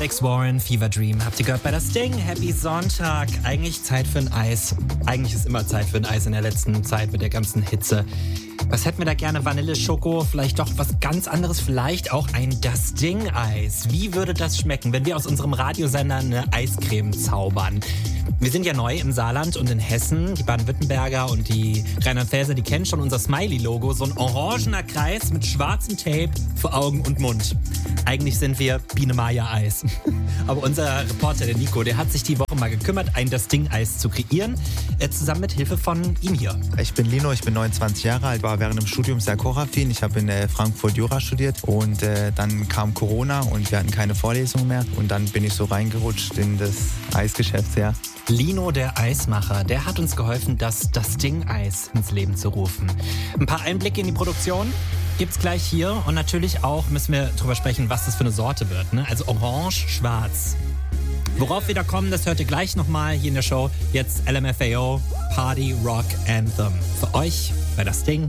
Alex Warren, Fever Dream. Habt ihr gehört bei das Ding? Happy Sonntag. Eigentlich Zeit für ein Eis. Eigentlich ist immer Zeit für ein Eis in der letzten Zeit mit der ganzen Hitze. Was hätten wir da gerne? Vanille, Schoko, vielleicht doch was ganz anderes, vielleicht auch ein Das Ding-Eis. Wie würde das schmecken, wenn wir aus unserem Radiosender eine Eiscreme zaubern? Wir sind ja neu im Saarland und in Hessen. Die Baden-Württemberger und die Rheinland-Pfälzer, die kennen schon unser Smiley-Logo. So ein orangener Kreis mit schwarzem Tape für Augen und Mund. Eigentlich sind wir Biene Maya Eis. Aber unser Reporter, der Nico, der hat sich die Woche mal gekümmert, ein Das Ding-Eis zu kreieren. Zusammen mit Hilfe von ihm hier. Ich bin Lino, ich bin 29 Jahre alt, war während dem Studium sehr choraffin. Ich habe in Frankfurt Jura studiert und dann kam Corona und wir hatten keine Vorlesungen mehr. Und dann bin ich so reingerutscht in das Eisgeschäft, ja. Lino, der Eismacher, der hat uns geholfen, das Ding-Eis ins Leben zu rufen. Ein paar Einblicke in die Produktion gibt's gleich hier und natürlich auch müssen wir drüber sprechen, was das für eine Sorte wird, ne? Also orange, schwarz. Worauf wir da kommen, das hört ihr gleich nochmal hier in der Show. Jetzt LMFAO, Party Rock Anthem. Für euch bei das Ding.